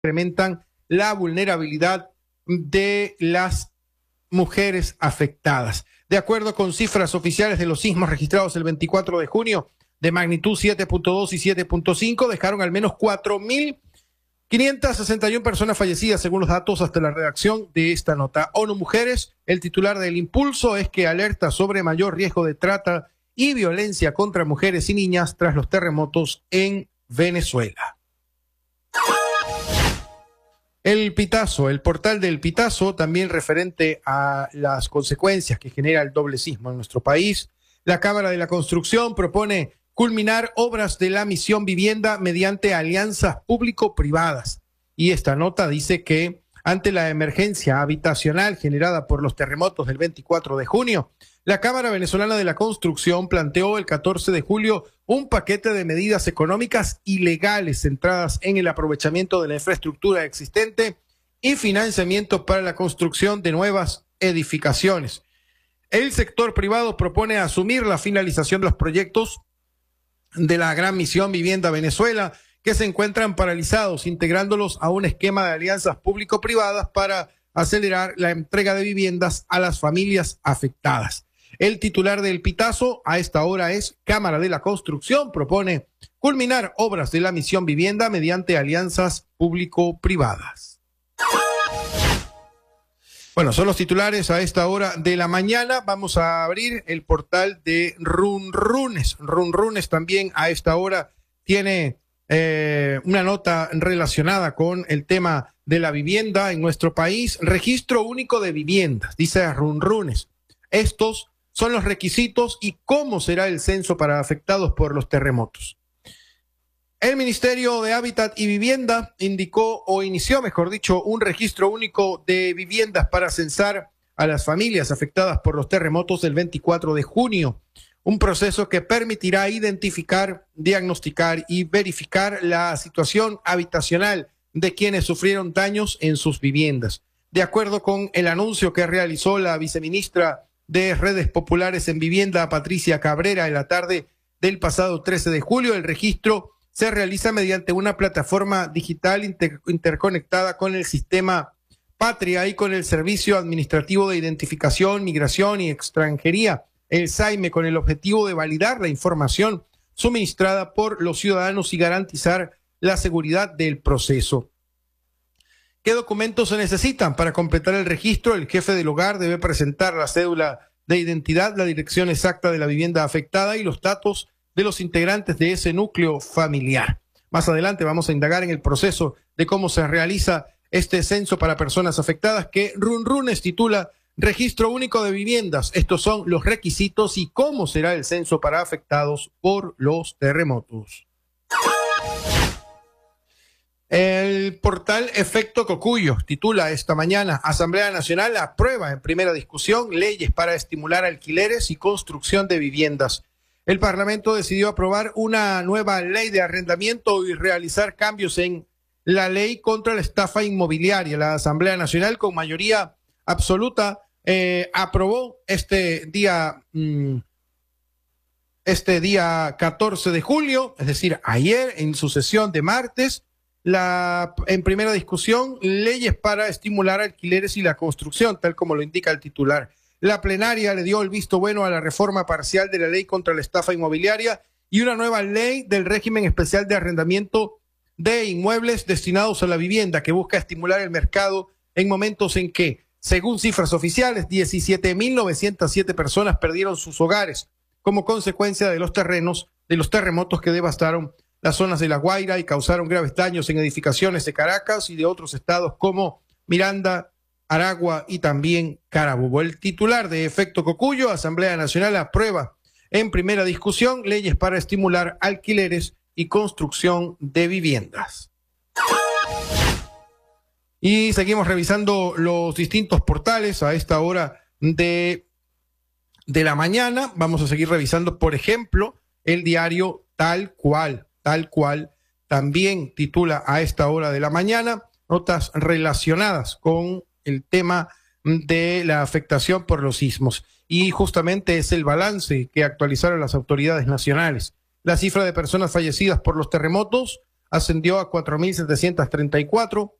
incrementan la vulnerabilidad de las mujeres afectadas. De acuerdo con cifras oficiales de los sismos registrados el 24 de junio, de magnitud 7.2 y 7.5, dejaron al menos 4.561 personas fallecidas, según los datos hasta la redacción de esta nota. ONU Mujeres, el titular del impulso, es que alerta sobre mayor riesgo de trata y violencia contra mujeres y niñas tras los terremotos en Venezuela. El Pitazo, el portal del Pitazo, también referente a las consecuencias que genera el doble sismo en nuestro país. La Cámara de la Construcción propone culminar obras de la misión vivienda mediante alianzas público-privadas. Y esta nota dice que ante la emergencia habitacional generada por los terremotos del 24 de junio, la Cámara Venezolana de la Construcción planteó el 14 de julio un paquete de medidas económicas y legales centradas en el aprovechamiento de la infraestructura existente y financiamiento para la construcción de nuevas edificaciones. El sector privado propone asumir la finalización de los proyectos de la Gran Misión Vivienda Venezuela, que se encuentran paralizados, integrándolos a un esquema de alianzas público-privadas para acelerar la entrega de viviendas a las familias afectadas. El titular del Pitazo a esta hora es Cámara de la Construcción, propone culminar obras de la misión vivienda mediante alianzas público-privadas. Bueno, son los titulares a esta hora de la mañana. Vamos a abrir el portal de Runrunes. Runrunes también a esta hora tiene una nota relacionada con el tema de la vivienda en nuestro país. Registro único de viviendas, dice Runrunes. Estos son los requisitos y cómo será el censo para afectados por los terremotos. El Ministerio de Hábitat y Vivienda inició, un registro único de viviendas para censar a las familias afectadas por los terremotos del 24 de junio. Un proceso que permitirá identificar, diagnosticar y verificar la situación habitacional de quienes sufrieron daños en sus viviendas. De acuerdo con el anuncio que realizó la viceministra de Redes Populares en Vivienda, Patricia Cabrera, en la tarde del pasado 13 de julio, el registro se realiza mediante una plataforma digital interconectada con el sistema Patria y con el Servicio Administrativo de Identificación, Migración y Extranjería, el SAIME, con el objetivo de validar la información suministrada por los ciudadanos y garantizar la seguridad del proceso. ¿Qué documentos se necesitan para completar el registro? El jefe del hogar debe presentar la cédula de identidad, la dirección exacta de la vivienda afectada y los datos de los integrantes de ese núcleo familiar. Más adelante vamos a indagar en el proceso de cómo se realiza este censo para personas afectadas que Runrunes titula Registro Único de Viviendas. Estos son los requisitos y cómo será el censo para afectados por los terremotos. El portal Efecto Cocuyo titula esta mañana: Asamblea Nacional aprueba en primera discusión leyes para estimular alquileres y construcción de viviendas. El Parlamento decidió aprobar una nueva ley de arrendamiento y realizar cambios en la ley contra la estafa inmobiliaria. La Asamblea Nacional, con mayoría absoluta, aprobó este día 14 de julio, es decir, ayer, en su sesión de martes, en primera discusión, leyes para estimular alquileres y la construcción, tal como lo indica el titular. La plenaria le dio el visto bueno a la reforma parcial de la ley contra la estafa inmobiliaria y una nueva ley del régimen especial de arrendamiento de inmuebles destinados a la vivienda, que busca estimular el mercado en momentos en que, según cifras oficiales, 17.907 personas perdieron sus hogares como consecuencia de los terremotos que devastaron las zonas de La Guaira y causaron graves daños en edificaciones de Caracas y de otros estados como Miranda, Aragua y también Carabobo. El titular de Efecto Cocuyo: Asamblea Nacional aprueba en primera discusión leyes para estimular alquileres y construcción de viviendas. Y seguimos revisando los distintos portales a esta hora de la mañana. Vamos a seguir revisando, por ejemplo, el diario Tal Cual. Tal Cual también titula a esta hora de la mañana notas relacionadas con el tema de la afectación por los sismos. Y justamente es el balance que actualizaron las autoridades nacionales. La cifra de personas fallecidas por los terremotos ascendió a 4.734.